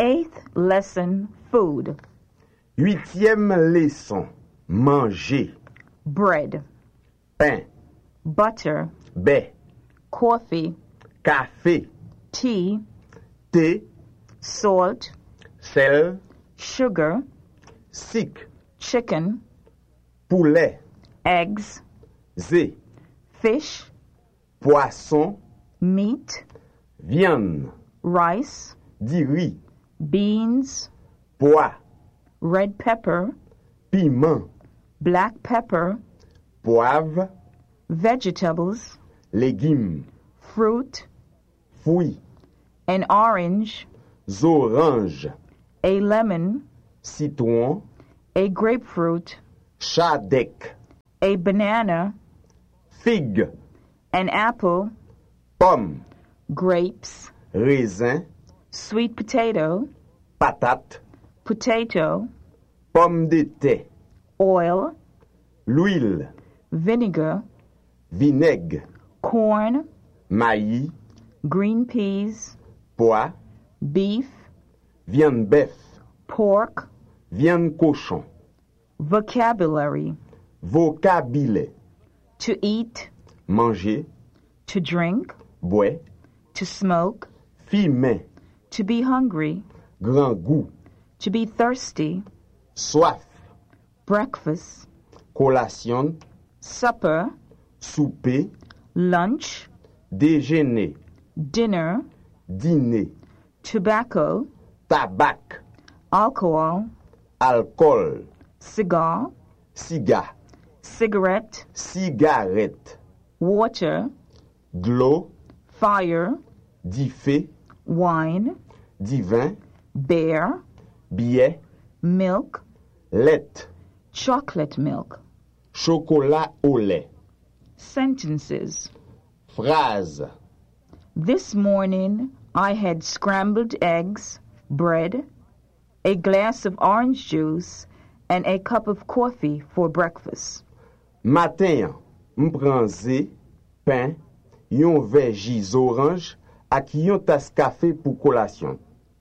8th lesson, food. 8e leçon, manger, Bread, pain, butter, baie, coffee, café, tea, thé, salt, sel, sugar, sucre, chicken, poulet, eggs, zé, fish, poisson, meat, viande, rice, du riz, beans, pois, red pepper, piment, black pepper, poivre, vegetables, légumes, fruit, fruits, an orange, oranges, a lemon, citron, a grapefruit, chadec, a banana, figue, an apple, pomme, grapes, raisin, sweet potato, patate, potato, pomme de terre, oil, l'huile, vinegar, vinaigre, corn, maïs, green peas, pois, beef, viande bœuf, pork, viande cochon, vocabulary, vocabulaire, to eat, manger, to drink, boire, to smoke, fumer, to be hungry, grand goût, to be thirsty, soif, breakfast, collation, supper, souper, lunch, déjeuner, dinner, dîner, tobacco, tabac, alcohol, alcool, cigar, cigare, cigarette, cigarette, water, de l'eau, fire, du feu, wine, du vin, beer, billet, milk, lait, chocolate milk. chocolat au lait. Sentences. Phrase. This morning I had scrambled eggs, bread, a glass of orange juice, and a cup of coffee for breakfast. Matin, m'pran zé, pain, yon verre jus orange ak yon tas café pour collation.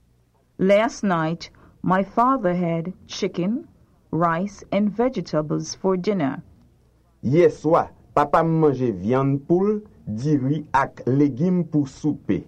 Last night my father had chicken, rice, and vegetables for dinner. Hier soir, papa mange viande poule, du riz ak légumes pour souper.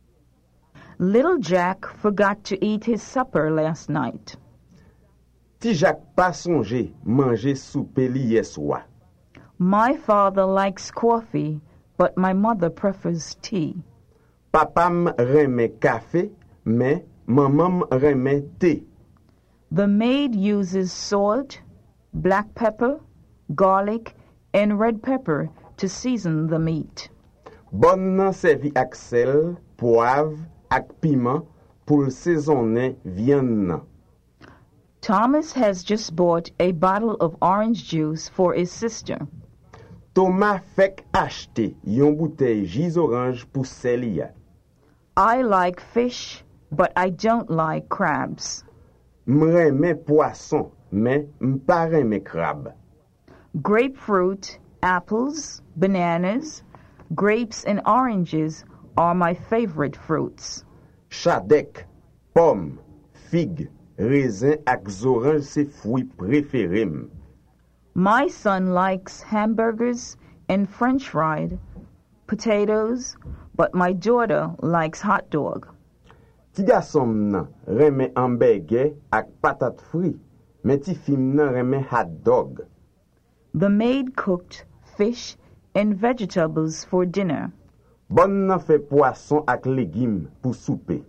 Little Jack forgot to eat his supper last night. Ti Jacques pas songe manger souper li hier soir. My father likes coffee, but my mother prefers tea. Papa reme café, mais maman reme thé. The maid uses salt, black pepper, garlic, and red pepper to season the meat. Bonne nan servi ak sel, poivre ak piment pour saisonner viande nan. Thomas has just bought a bottle of orange juice for his sister. Thomas fek achete yon bouteille jus orange pour Celia. I like fish, but I don't like crabs. M'reme poisson, mais m'pa reme crabe. Grapefruit, apples, bananas, grapes, and oranges are my favorite fruits. Chadec, pomme, figue, raisin ak orange se fruit préférés. My son likes hamburgers and french fried potatoes, but my daughter likes hot dog. Ti gason nan reme hamburger ak patate fri, men ti fim nan reme hot dog. The maid cooked fish and vegetables for dinner. Bonne nan fe poisson ak légumes pour souper.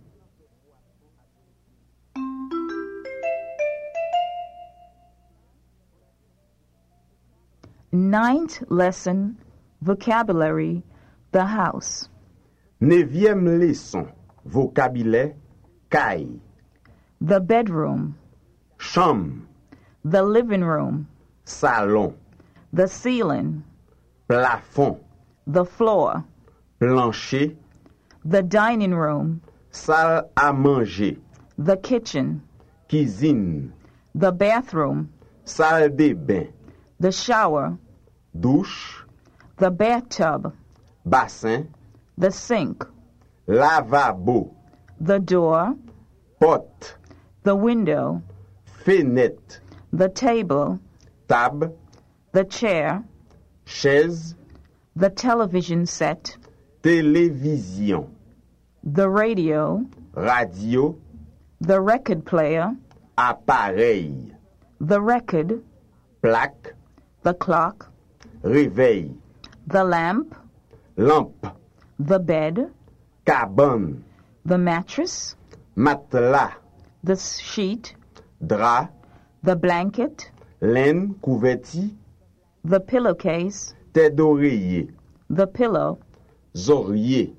Ninth lesson, vocabulary, the house. 9e leçon, vocabulaire, caille, The bedroom, chambre, the living room, salon, the ceiling, plafond, the floor, plancher, the dining room, salle à manger, the kitchen, cuisine, the bathroom, salle de bain, the shower, douche, the bathtub, bassin, the sink, lavabo, the door, porte, the window, fenêtre, the table, table, the chair, chaise, the television set, télévision, the radio, radio, the record player, appareil, the record, plaque, the clock, réveil, the lamp, lampe, the bed, cabane, the mattress, matelas, the sheet, drap, the blanket, laine, couverture, the pillowcase, tête d'oreiller, the pillow, oreiller,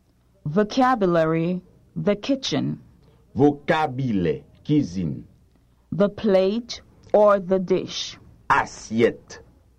vocabulary, the kitchen, vocabulaire, cuisine, the plate or the dish, assiette,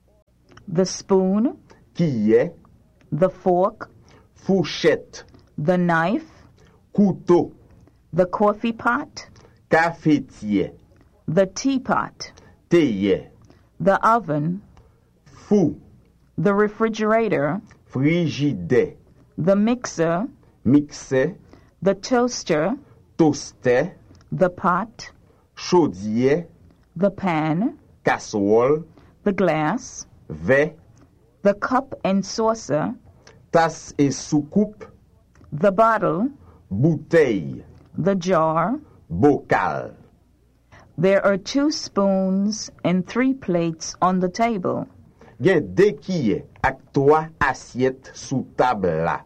the spoon, cuillère, the fork, fourchette, the knife, couteau, the coffee pot, cafetière, the teapot, théière, the oven, four, the refrigerator, frigidaire, the mixer, mixeur, the toaster, toaster, the pot, chaudière, the pan, casserole, the glass, verre, the cup and saucer, tasse et soucoupe, the bottle, bouteille, the jar. bocal. There are 2 spoons and 3 plates on the table. Gen 2 cuillères ak 3 assiettes sous table la.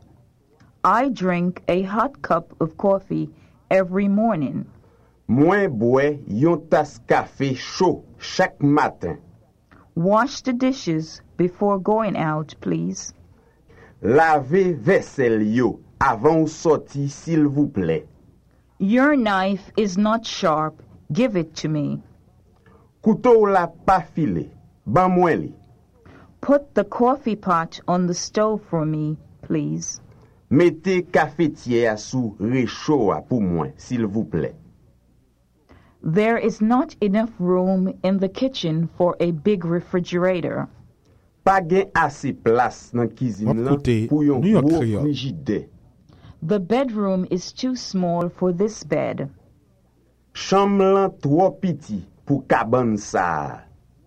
I drink a hot cup of coffee every morning. Mwen bois yon tasse café chaud chaque matin. Wash the dishes before going out, please. Lavez vaisselle yo avant ou sorti s'il vous plaît. Your knife is not sharp. Give it to me. Couteau la pa filé. Ban mwen li. Put the coffee pot on the stove for me, please. Mettez cafetière sous réchaud a pou mwen, s'il vous plaît. There is not enough room in the kitchen for a big refrigerator. Pa gen assez place nan cuisine lan pou yon New York gros Creole. frigidaire. The bedroom is too small for this bed. Chambre lan trop petit pou cabane sa.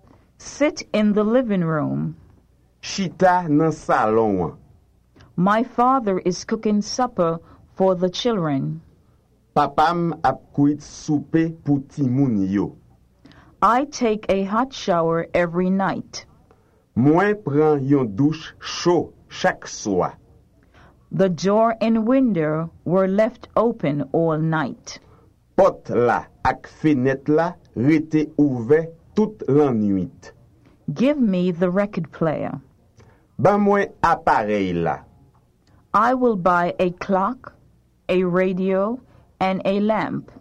Sit in the living room. Chita nan salon wan. My father is cooking supper for the children. Papam ap kuit soupe pou ti moun yo. I take a hot shower every night. Mwen pran yon douche chaud chaque soir. The door and window were left open all night. Pot la ak fenêtre la rete ouvert toute la nuit. Give me the record player. Ban mwen appareil la. I will buy a clock, a radio, and a lamp.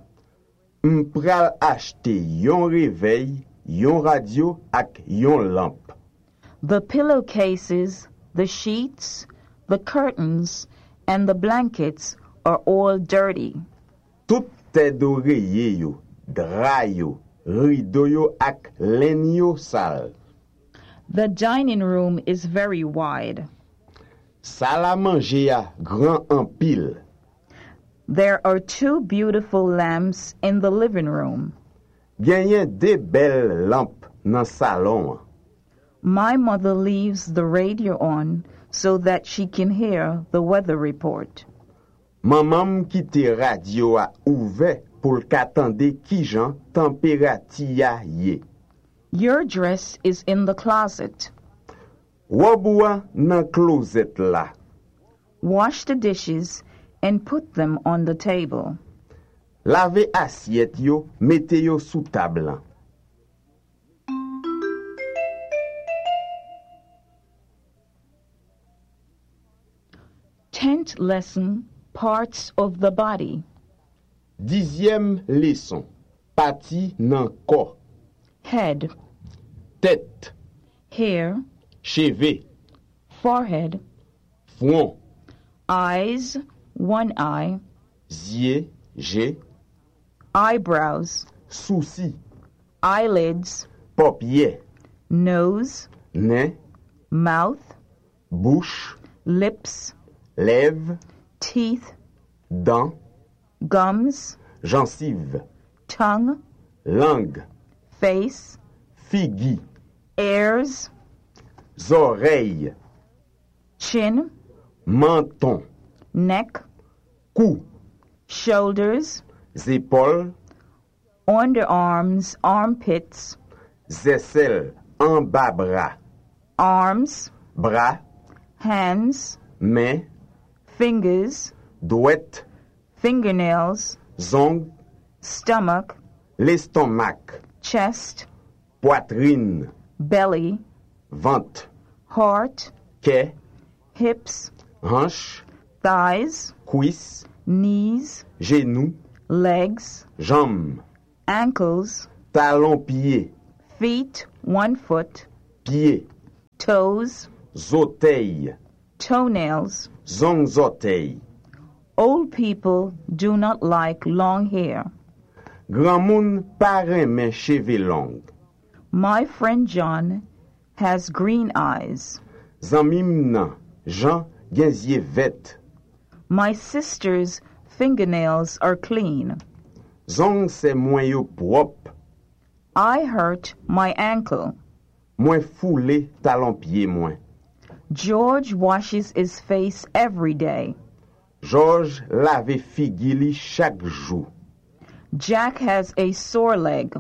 M'pral achete yon réveil, yon radio ak yon lampe. The pillowcases, the sheets, the curtains, and the blankets are all dirty. Tout tête d'oreiller yo, drap yo, rideau yo ak len yo sale. The dining room is very wide. Salle à manger a grand en pile. There are 2 beautiful lamps in the living room. Genyen de belles lampes nan salon. My mother leaves the radio on so that she can hear the weather report. Maman kite radio a ouvert pou l'katande ki jan températi ya ye. Your dress is in the closet. Wabouan nan closet la. Wash the dishes and put them on the table. Lave assiette yo, mette yo sous table lan. Tenth lesson, parts of the body. 10e leçon, pati nan corps. Head, Tête, hair, cheveux, forehead, front, eyes, 1 eye, yeux, yeux, eyebrows, sourcils, eyelids, paupières, nose, nez, mouth, bouche, lips, lèvres, teeth, dents, gums, gencive, tongue, langue, face, figue, ears, oreilles, chin, menton, neck, cou, shoulders, épaules, underarms, armpits, aisselles, en bas bras, arms, bras, hands, mains, fingers, doigts, fingernails, ongles, stomach, l'estomac, chest, poitrine, belly, ventre, heart, quai, hips, hanche, thighs, cuisse, knees, genou, legs, jambes, ankles, talons-pieds, feet, 1 foot, pieds, toes, orteils, toenails. orteils. Old people do not like long hair. Grand moun pa remen cheve long. My friend John has green eyes. Zanmim nan, Jean gen zye vet. My sister's fingernails are clean. Zong se mwen yo prop. I hurt my ankle. Mwen foule talon pied mwen. George washes his face every day. George lave figi li chak jou. Jack has a sore leg.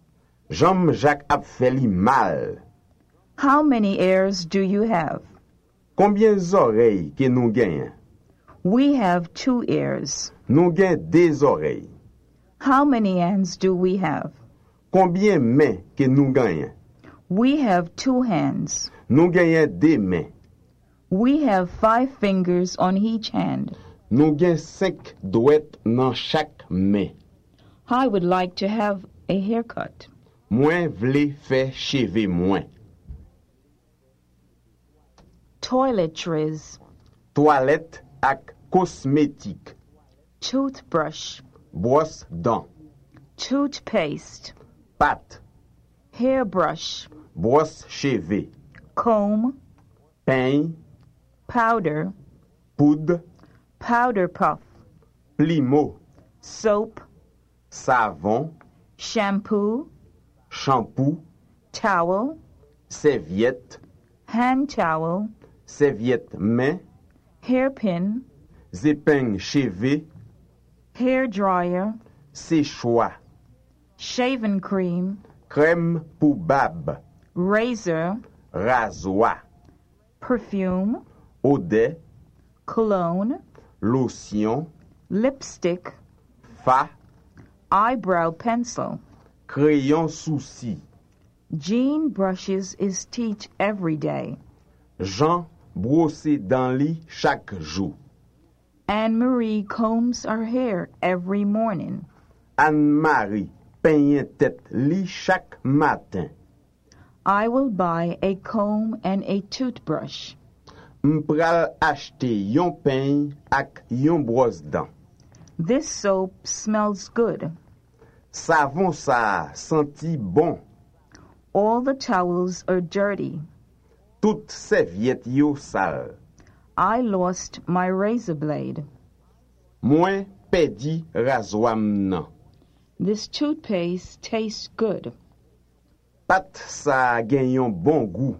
Jam Jacques ap fè li mal. How many ears do you have? Combien zorey ke nou genyen? We have 2 ears. Nou gen 2 zorey. How many hands do we have? Combien men ke nou genyen? We have 2 hands. Nou genyen 2 men. We have 5 fingers on each hand. Nou gen 5 doet nan chak men. I would like to have a haircut. Mwen vle fè cheve mwen. Toiletries, Toilette ak kosmetik. toothbrush, Brosse dent. toothpaste, Pat. hairbrush, Brosse cheve. comb, Peigne. powder, Poudre. powder puff, Plimo. soap, Savon. shampoo, Shampoo. towel, Serviette. hand towel, Serviette main. hairpin, Zépeigne cheve. hair dryer, Séchoir. shaving cream, Crème pou bab. razor, Rasoir. perfume, Eau de. cologne, Lotion. lipstick, Fa. eyebrow pencil. Crayon souci. Jean brushes his teeth every day. Jean brosse dan li chak jou. Anne-Marie combs her hair every morning. Anne-Marie peigne tèt li chak matin. I will buy a comb and a toothbrush. M'pral achete yon peigne ak yon brosse dent. This soap smells good. Savon sa senti bon. All the towels are dirty. Tout serviette yo sal. I lost my razor blade. Mwen pedi razoam nan. This toothpaste tastes good. Pat sa gen yon bon goût.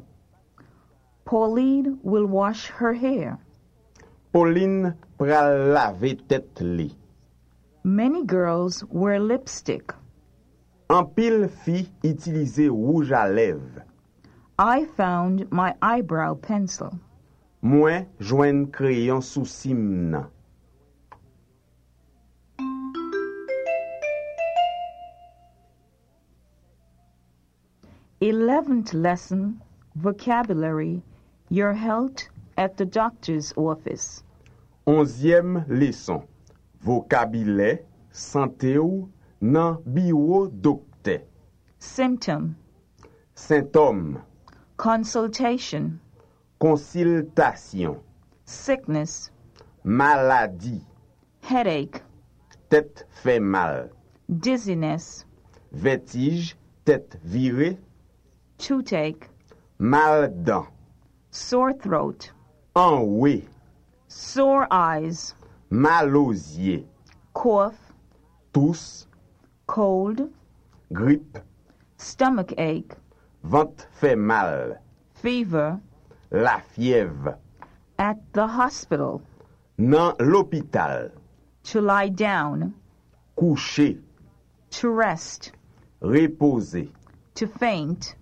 Pauline will wash her hair. Pauline pral lave tèt li. Many girls wear lipstick. An pil fi itilize rouge à lèvres. I found my eyebrow pencil. Mwen jwen crayon sou sim nan. Eleventh lesson, vocabulary, your health at the doctor's office. 11e leçon. Vocabulaire, santé ou nan bureau docteur. Symptom, Symptôme, consultation, consultation, sickness, maladie, headache, tête fait mal, dizziness, vertige, tête virée, toothache, mal dent, sore throat, enroué, sore eyes, mal aux yeux, cough, toux, cold, grippe, stomach ache, ventre fait mal, fever, la fièvre, at the hospital, dans l'hôpital, to lie down, coucher, to rest, reposer, to faint,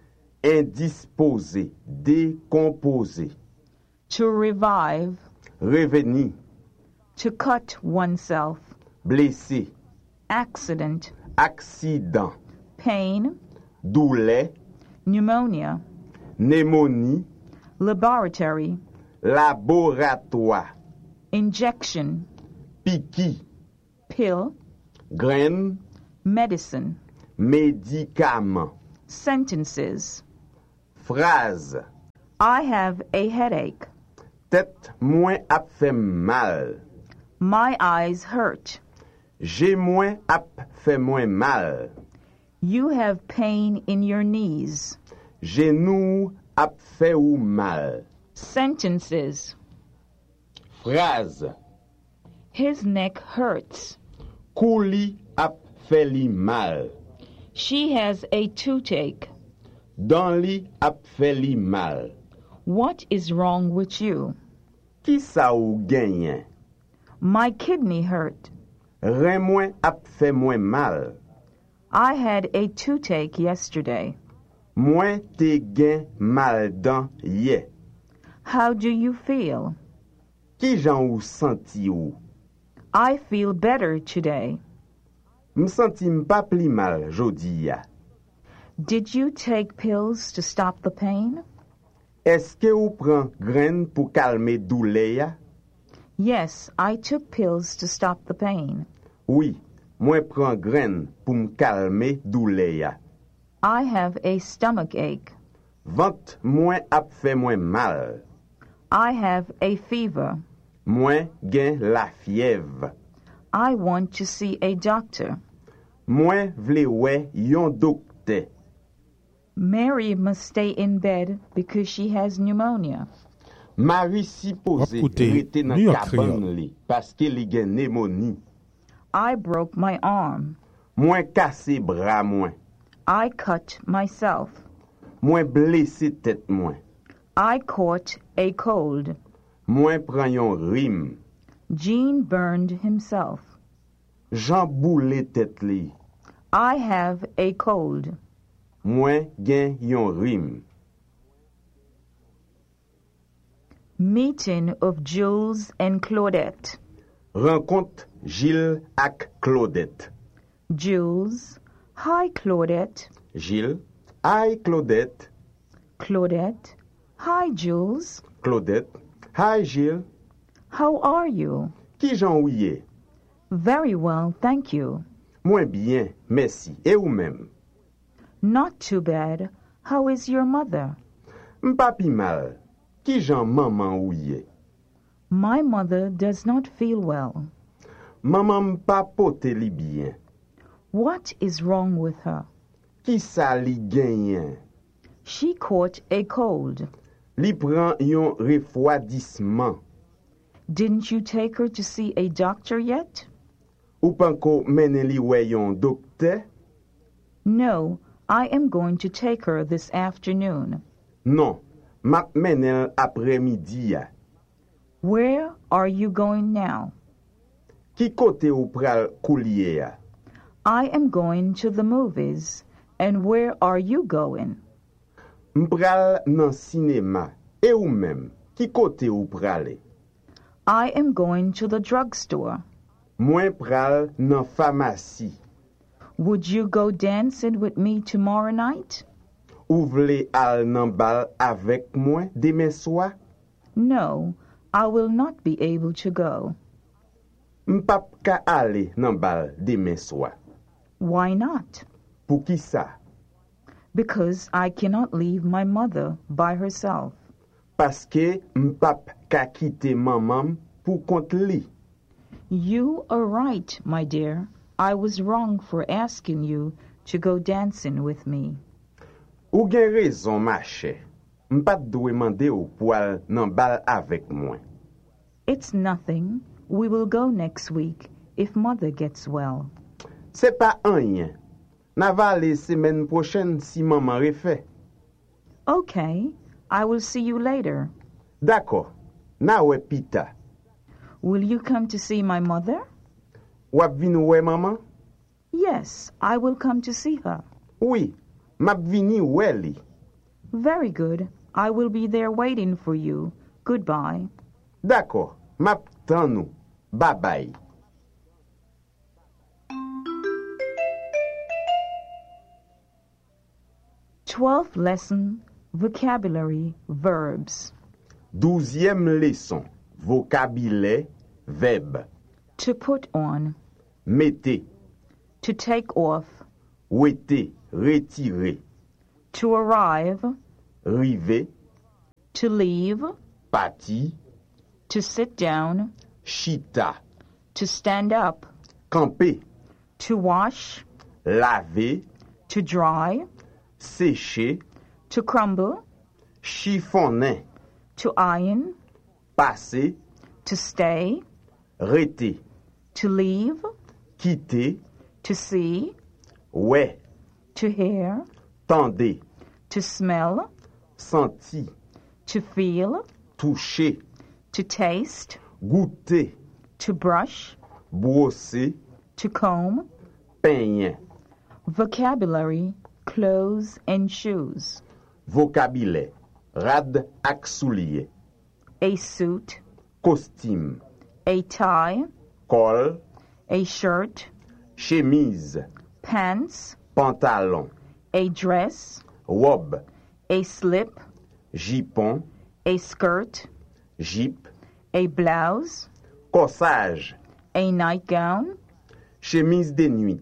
indisposé, décomposé, to revive, revenir, to cut oneself, blessé, accident, accident, pain, douleur, pneumonia, pneumonie, laboratory, laboratoire, injection, piqui, pill, graine, medicine, médicament, sentences. phrase, I have a headache. tête moins ap fait mal, My eyes hurt. j'ai moins ap fait moins mal, You have pain in your knees. genou ap fait ou mal, Sentences. phrase, His neck hurts. kouli ap fait li mal, She has a toothache. dans li ap fait li mal, What is wrong with you? qui sa ou genyen, My kidney hurt. ren moins ap fait moins mal, I had a toothache yesterday. moins te gen mal dan ye, How do you feel? qui jan ou senti ou, I feel better today. m senti m pa pli mal jodi ya, Did you take pills to stop the pain? eske ou pran graine pou kalme doule ya? Yes, I took pills to stop the pain. Oui, mwen pran graine pou m kalme doule ya. I have a stomach ache. Vant mwen ap fe mwen mal, I have a fever. mwen gen la fièvre, I want to see a doctor. mwen vle we yon dokte. Mary must stay in bed because she has pneumonia. Mari sipose Écoutez, rete nan New York kaban Creole. li, paske li gen pneumonie. I broke my arm. Mwen kase bra mwen, I cut myself. mwen blese tet mwen, I caught a cold. mwen pran yon rim, Jean burned himself. jan boule tet li, I have a cold. mwen gen yon rim. Meeting of Jules and Claudette. Rencontre Gilles ak Claudette. Jules. Hi, Claudette. Gilles, hi Claudette. Claudette. Hi, Jules. Claudette, hi Gilles. How are you? Ki jan ou ye? Very well, thank you. Mwen bien, merci. E ou men? Not too bad. How is your mother? Mpa pi mal. Ki jan maman ou ye? My mother does not feel well. Maman mpa pote li bien. What is wrong with her? Ki sa li genyen? She caught a cold. Li pran yon refwadisman. Didn't you take her to see a doctor yet? Ou panko menen li we yon dokte? No, I am going to take her this afternoon. Non, map menen apremidi ya. Where are you going now? Ki kote ou pral koulye ya? I am going to the movies. And where are you going? Mpral nan sinema. E ou men, ki kote ou prale? I am going to the drugstore. Mwen pral nan famasi. Would you go dancing with me tomorrow night? Ou vle al nan bal avek mwen demen swa? No, I will not be able to go. Mpap ka ale nan bal demen swa. Why not? Pou ki sa? Because I cannot leave my mother by herself. Paske mpap ka kite mamam pou kont li. You are right, my dear. I was wrong for asking you to go dancing with me. Ou gen rezon mache. Mpat dwe mande ou pou al nan bal avek mwen. It's nothing. We will go next week if mother gets well. C'est pas rien. N'a va aller semaine prochaine si maman refait. Okay, I will see you later. D'accord. Na we pita. Will you come to see my mother? Wap vin we maman? Yes, I will come to see her. Oui. Map vini we li. Very good. I will be there waiting for you. Goodbye. D'accord. Map tan nou. Bye bye. Twelfth lesson, vocabulary, verbs. 12e leçon. Vocabulaire, verbe. To put on, Mettez, to take off, ouéter, retirer. to arrive, River, to leave, parti, to sit down, chita. to stand up, Camper, to wash, laver, to dry, sécher, to crumble, chiffonner. to iron, Passer, to stay, rester, to leave, quitter, to see, ouais, to hear, tendez, to smell, senti, to feel, toucher, to taste, goûter, to brush, brosser, to comb. peigner. Vocabulary, clothes and shoes. Vocabulaire, rad ak soulier, A suit, costume, a tie, col, a shirt, chemise, pants, pantalon, a dress, robe, a slip, jupon, a skirt, jupe, a blouse, corsage, a nightgown, chemise de nuit,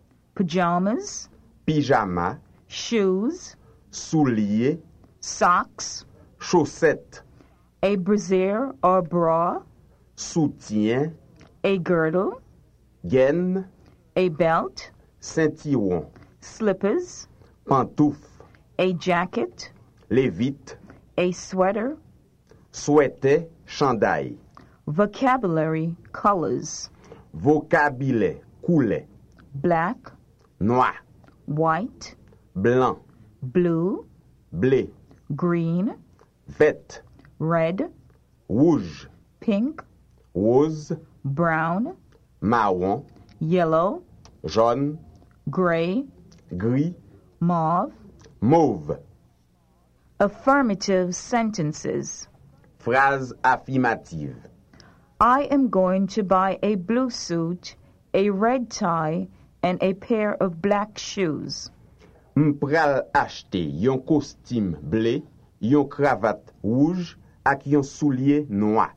pajamas, pyjama, shoes, soulier, socks, chaussettes, a brassiere or bra, soutien, a girdle, gaine, a belt, ceinturon, slippers, pantoufle, a jacket, lévite, a sweater. souhaité, chandail. Vocabulary, colors, Vocabulaire, couleur, black, noir, white, blanc, blue, blé, green, vert, red, rouge, pink, rose, brown, marron, yellow, jaune, gray, gris, mauve. mauve. Affirmative sentences. Phrase affirmative. I am going to buy a blue suit, a red tie, and a pair of black shoes. M'pral acheter yon costume blé, yon cravate rouge ak yon soulier noir.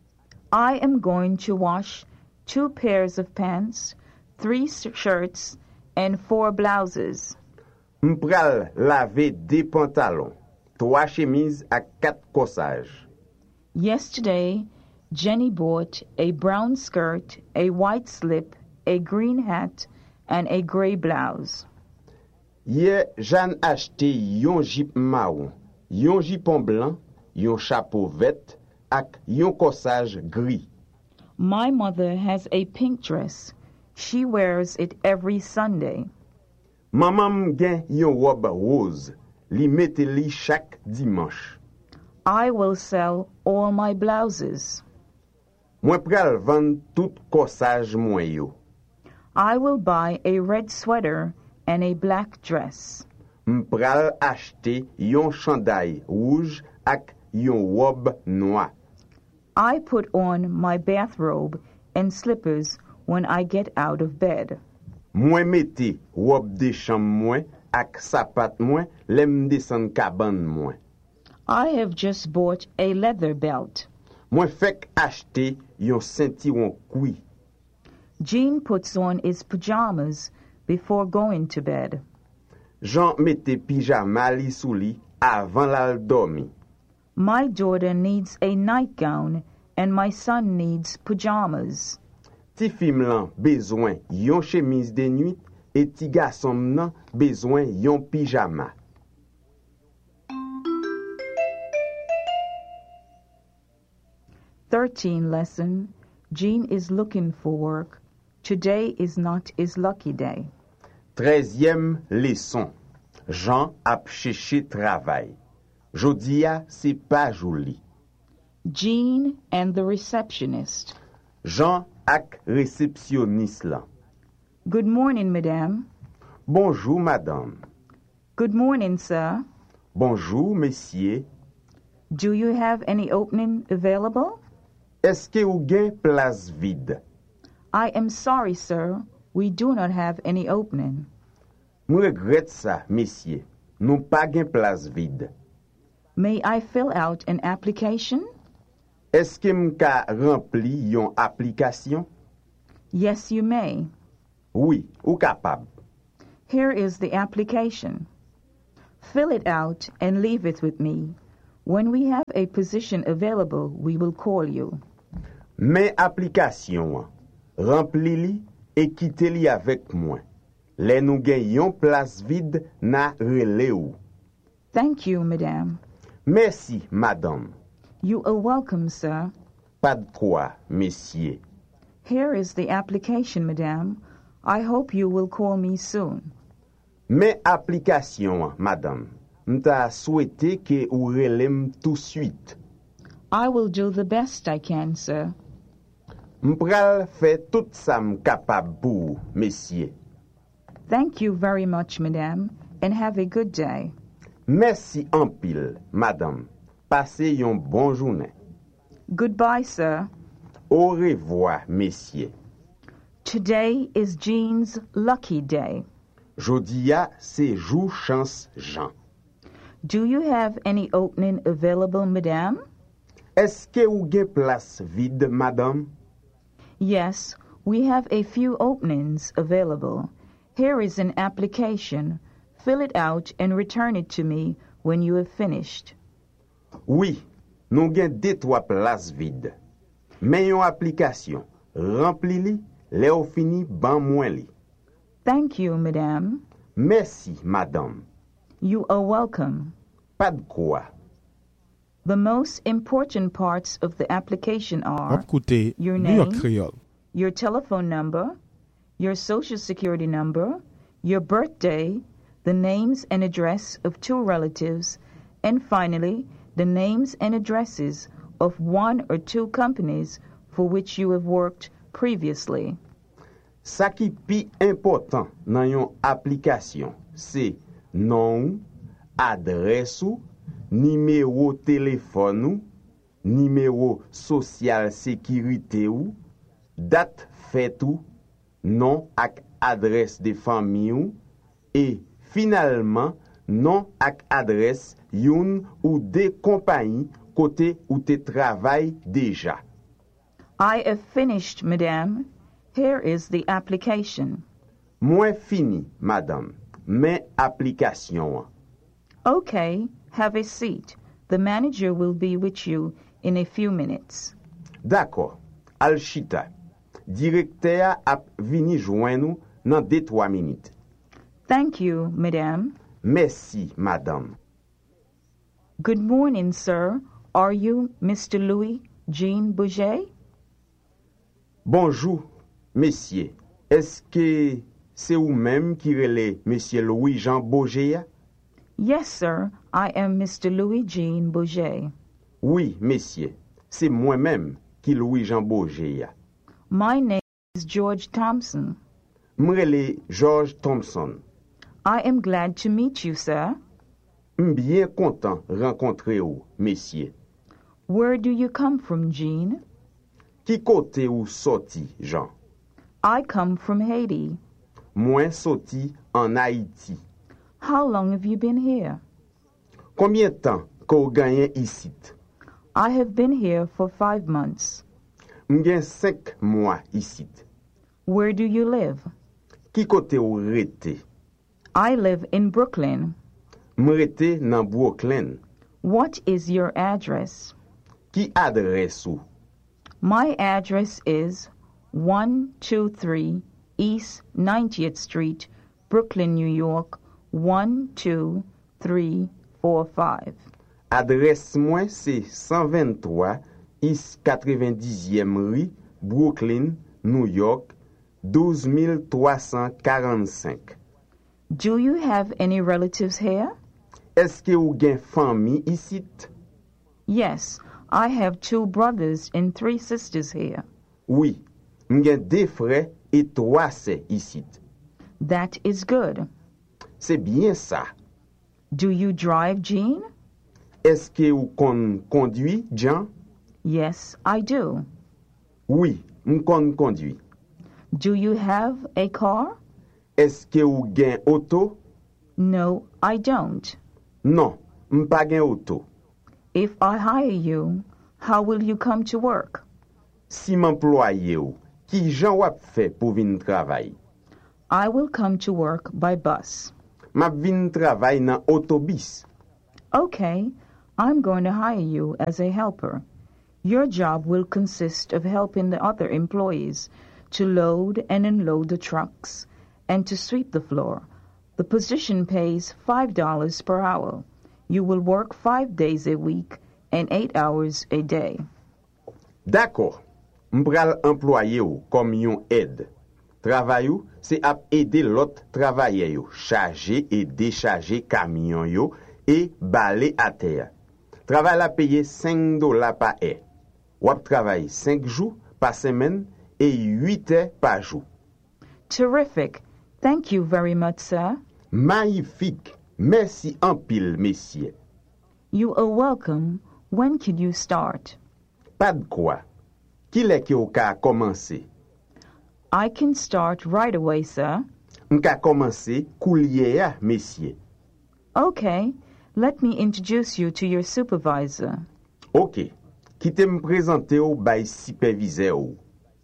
I am going to wash 2 pairs of pants, 3 shirts, and 4 blouses. M'pral laver 2 pantalons, 3 chemises ak 4 corsages. Yesterday, Jenny bought a brown skirt, a white slip, a green hat, and a gray blouse. Hier, Jeanne acheté yon jupe marron, yon jupon blanc, yon chapeau vert ak yon corsage gris. My mother has a pink dress. She wears it every Sunday. Maman gen yon robe rose, li mette li chaque dimanche. I will sell all my blouses. Mwen pral vendre tout corsage mwen yo. I will buy a red sweater and a black dress. M'pral acheter yon chandail rouge ak yon robe noir. I put on my bathrobe and slippers when I get out of bed. Mwen mette robe de chambre mwen ak sapat mwen lem desen kaban mwen. I have just bought a leather belt. Mwen fek acheter yon ceinturon koui. Jean puts on his pajamas before going to bed. Jean mette pyjama li sou li avan lal dormi. My daughter needs a nightgown and my son needs pajamas. Ti fim lan bezwen yon chemise de nuit et ti gason nan bezwen yon pyjama. Lesson. Jean is looking for work. Today is not his lucky day. 13e leçon. Jean ap chèche travay. Jodia c'est pas joli. Jean and the receptionist. Jean ak réceptionniste lan. Good morning, madame. Bonjour madame. Good morning, sir. Bonjour messieurs. Do you have any opening available? Est-ce que ou gen place vide? I am sorry, sir. We do not have any opening. Mou regrette ça, messieurs. Nou pa gen place vide. May I fill out an application? Est-ce que m'ka rempli yon application? Yes, you may. Oui, ou capable. Here is the application. Fill it out and leave it with me. When we have a position available, we will call you. Men application, rempli li et quitte li avec moi. Le nou gen yon place vide na rele ou. Thank you, madame. Merci, madame. You are welcome, sir. Pas de quoi, messieurs. Here is the application, madame. I hope you will call me soon. Men application, madame. M'ta souhaité que ou relem tout suite. I will do the best I can, sir. M'pral fait tout ça m'capable pour, messieurs. Thank you very much, madame, and have a good day. Merci en pile, madame. Passez yon bon journée. Goodbye, sir. Au revoir, messieurs. Today is Jean's lucky day. Jodia, c'est jour chance Jean. Do you have any opening available, madame? Est-ce que ou gen place vide, madame? Yes, we have a few openings available. Here is an application. Fill it out and return it to me when you have finished. Oui, nou gen 2-3 place vide. Men yon application, rempli li, le ou fini ban mwen li. Thank you, madame. Merci, madame. You are welcome. Pas de quoi. The most important parts of the application are Wap koute your New York name, Creole. your telephone number, your social security number, your birthday, the names and address of 2 relatives, and finally, the names and addresses of 1 or 2 companies for which you have worked previously. Sa ki pi important nan yon application, se nom, adres ou, numéro téléphone ou, numéro social sécurité ou, date fête ou, nom ak adresse de famille ou, et finalement, nom ak adresse yon ou de compagnie côté ou te travail déjà. I have finished, madame. Here is the application. Mwen fini, madame, men application. Okay, have a seat. The manager will be with you in a few minutes. D'accord, al chita. Directeur ap vini jouen nou nan 2-3 minutes. Thank you, madame. Merci, madame. Good morning, sir. Are you Mr. Louis Jean Bouget? Bonjour, messieurs. Est-ce que c'est ou même qui relè monsieur Louis Jean Bouget? Yes, sir. I am Mr. Louis Jean Bouget. Oui, messieurs. C'est moi-même qui Louis Jean Bouget. My name is George Thompson. M'relè George Thompson. I am glad to meet you, sir. M'bien content rencontrer ou, messieurs. Where do you come from, Jean? Ki kote ou sorti, Jean? I come from Haiti. Mwen sorti en Haïti. How long have you been here? Combien temps ko ganyen isit? I have been here for 5 months. M'gen 5 mois isit. Where do you live? Ki kote ou rete? I live in Brooklyn. M'rete nan Brooklyn. What is your address? Ki adres ou? My address is 123 East 90th Street, Brooklyn, New York, 12345. Adres mwen se 123 East 90e Rue, Brooklyn, New York, 12 345. Do you have any relatives here? Est-ce que ou gen fami isit? Yes, I have 2 brothers and 3 sisters here. Oui, m gen 2 frères et 3 sœurs isit. That is good. C'est bien ça. Do you drive, Jean? Est-ce que ou kon conduit, Jean? Yes, I do. Oui, m kon conduit. Do you have a car? Est-ce que ou gen auto? No, I don't. Non, m pa gen auto. If I hire you, how will you come to work? Si m'employe ou, ki jan wap fè pou vin travay? I will come to work by bus. Map vin travay nan otobis. Okay, I'm going to hire you as a helper. Your job will consist of helping the other employees to load and unload the trucks and to sweep the floor. The position pays $5 per hour. You will work 5 days a week and 8 hours a day. D'accord. M'pral employe ou kom yon aide. Travay ou, se ap ede lot travaye yo, charge et décharge camion yo et bale à terre. Travail la paye $5 par heure. Wap travay 5 jours par semaine et 8 heures par jour. Terrific. Thank you very much, sir. Magnifique. Merci en pile, messieurs. You are welcome. When can you start? Pas de quoi. Qui lè ki ou ka commencer? I can start right away, sir. M'ka commencer koulier ya, messieurs. Okay, let me introduce you to your supervisor. OK. Kite m présenter ou bay superviseur ou.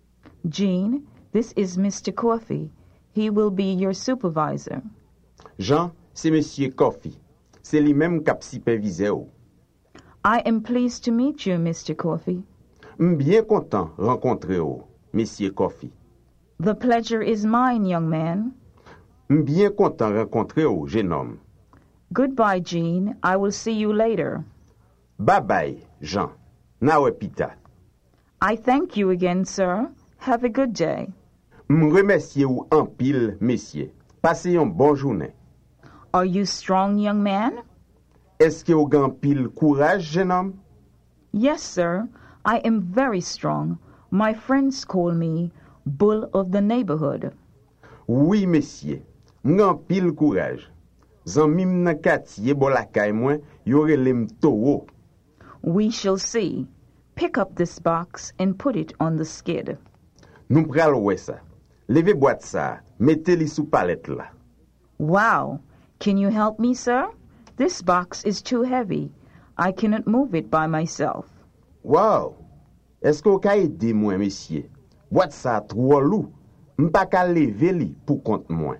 Jean, this is Mr. Coffey. He will be your supervisor. Jean, c'est monsieur Coffey. C'est li même kap superviseur ou. I am pleased to meet you, Mr. Coffey. M bien content rencontrer ou, monsieur Coffey. The pleasure is mine, young man. M bien content rencontrer ou, jeune homme. Goodbye, Jean. I will see you later. Bye-bye, Jean. Na we pita. I thank you again, sir. Have a good day. M remercie ou en pile, messieurs. Passez yon bon journée. Are you strong, young man? Est-ce que ou gan pile courage, jeune homme? Yes, sir. I am very strong. My friends call me Bull of the Neighborhood. Oui, messieurs. M gan pile courage. Zanmim nan katye bolakay mwen, yore lem towo. We shall see. Pick up this box and put it on the skid. Nou pral wè sa. Leve boîte sa, mette li sou palette la. Wow. Can you help me, sir? This box is too heavy. I cannot move it by myself. Wow! Est-ce que ka ede mwen, messieurs? Boîte sa tro lou. M'pa ka leve li pou kont mwen.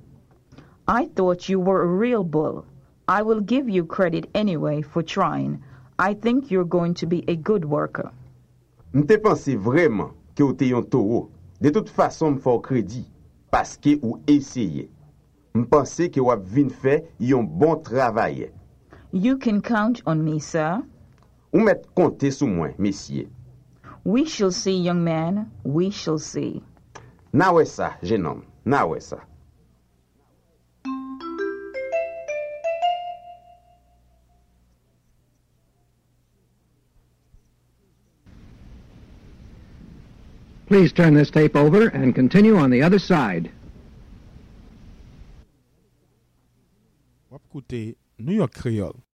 I thought you were a real bull. I will give you credit anyway for trying. I think you're going to be a good worker. M'te pense vraiment que ou te yon toro. De toute façon m'fò kredi, paske ou eseye. M'pense que wap vin fè yon bon travaye. You can count on me, sir. Ou met konte sou mwen, messieurs. We shall see, young man. We shall see. Na wè sa, jeune homme, na wè sa. Please turn this tape over and continue on the other side. Wap koute New York Creole.